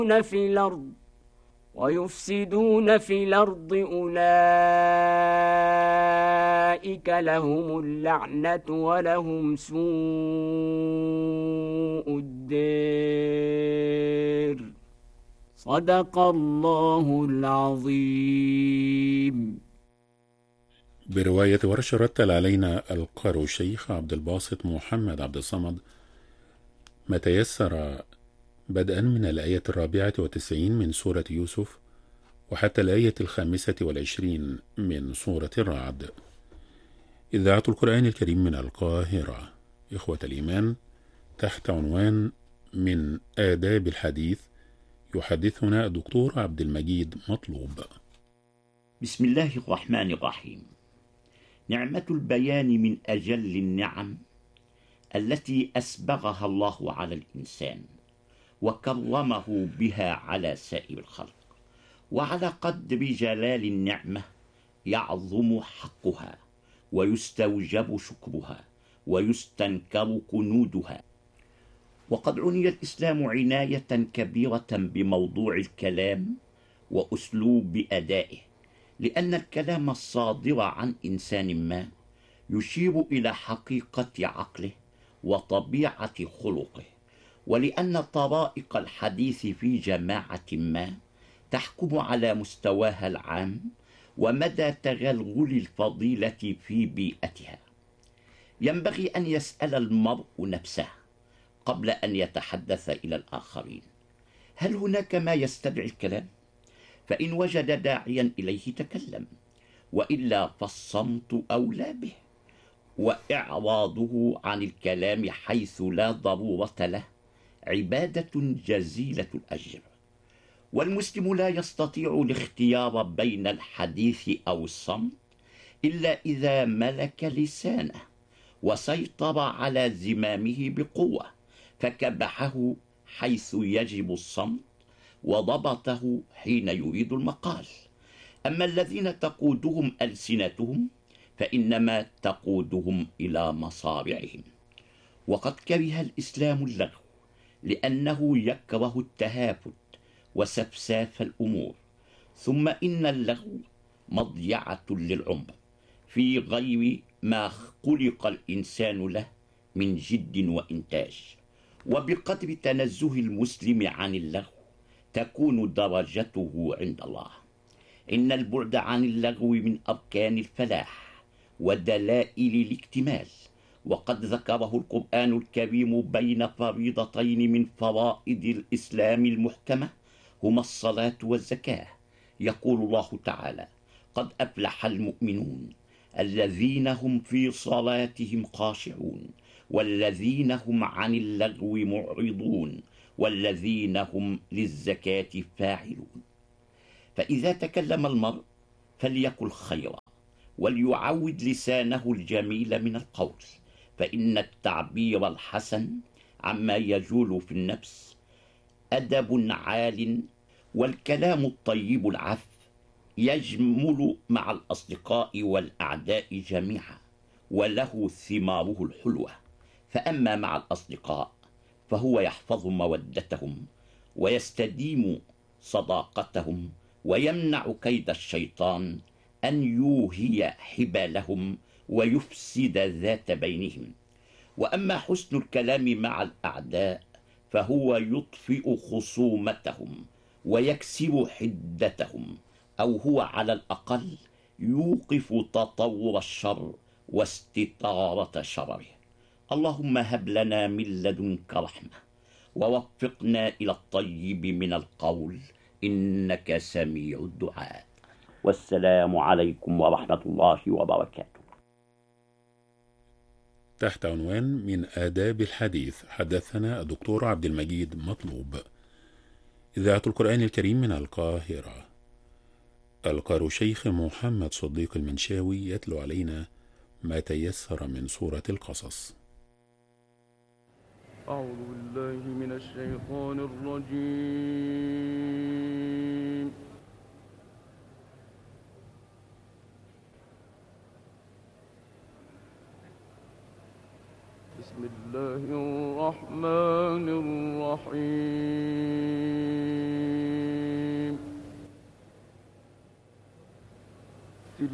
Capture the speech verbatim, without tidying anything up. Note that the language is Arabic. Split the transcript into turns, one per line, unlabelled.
في الأرض ويفسدون في الأرض أولئك لهم اللعنة ولهم سوء الدار. صدق الله العظيم.
برواية ورش رتل علينا القارئ الشيخ عبد الباسط محمد عبد الصمد ما تيسر، بدءا من الآية الرابعة والتسعين من سورة يوسف وحتى الآية الخامسة والعشرين من سورة الرعد. إذاعة القرآن الكريم من القاهرة. إخوة الإيمان، تحت عنوان من آداب الحديث يحدثنا الدكتور عبد المجيد مطلوب.
بسم الله الرحمن الرحيم. نعمة البيان من أجل النعم التي أسبغها الله على الإنسان وكرمه بها على سائر الخلق، وعلى قدر جلال النعمة يعظم حقها ويستوجب شكرها ويستنكر كنودها. وقد عني الإسلام عناية كبيرة بموضوع الكلام وأسلوب أدائه، لأن الكلام الصادر عن إنسان ما يشير إلى حقيقة عقله وطبيعة خلقه، ولأن طرائق الحديث في جماعة ما تحكم على مستواها العام ومدى تغلغل الفضيلة في بيئتها. ينبغي أن يسأل المرء نفسه قبل أن يتحدث إلى الآخرين: هل هناك ما يستدعي الكلام؟ فإن وجد داعيا إليه تكلم، وإلا فالصمت أولى به، وإعراضه عن الكلام حيث لا ضرورة له عبادة جزيلة الأجر. والمسلم لا يستطيع الاختيار بين الحديث أو الصمت إلا إذا ملك لسانه وسيطر على زمامه بقوة، فكبحه حيث يجب الصمت وضبطه حين يريد المقال. أما الذين تقودهم ألسنتهم فإنما تقودهم إلى مصارعهم. وقد كره الإسلام اللغو لأنه يكره التهافت وسفساف الأمور، ثم إن اللغو مضيعة للعمر في غير ما خلق الإنسان له من جد وإنتاج. وبقدر تنزه المسلم عن اللغو تكون درجته عند الله. إن البعد عن اللغو من أركان الفلاح ودلائل الاكتمال، وقد ذكره القرآن الكريم بين فريضتين من فرائض الإسلام المحكمة هما الصلاة والزكاة. يقول الله تعالى: قد أفلح المؤمنون الذين هم في صلاتهم خاشعون والذين هم عن اللغو معرضون والذين هم للزكاة فاعلون. فإذا تكلم المرء فليقل خيرا وليعود لسانه الجميل من القول، فإن التعبير الحسن عما يجول في النفس أدب عال، والكلام الطيب العذب يجمل مع الأصدقاء والأعداء جميعا وله ثماره الحلوة. فأما مع الأصدقاء فهو يحفظ مودتهم ويستديم صداقتهم ويمنع كيد الشيطان أن يوهي حبالهم ويفسد ذات بينهم. وأما حسن الكلام مع الأعداء فهو يطفئ خصومتهم ويكسر حدتهم، أو هو على الأقل يوقف تطور الشر واستطارة شرره. اللهم هب لنا من لدنك رحمة ووفقنا إلى الطيب من القول، إنك سميع الدعاء. والسلام عليكم ورحمة الله وبركاته.
تحت عنوان من آداب الحديث حدثنا الدكتور عبد المجيد مطلوب. إذاعة القرآن الكريم من القاهرة. القارئ الشيخ محمد صديق المنشاوي يتلو علينا ما تيسر من سورة القصص.
أعوذ بالله من الشيطان الرجيم. بسم الله الرحمن الرحيم.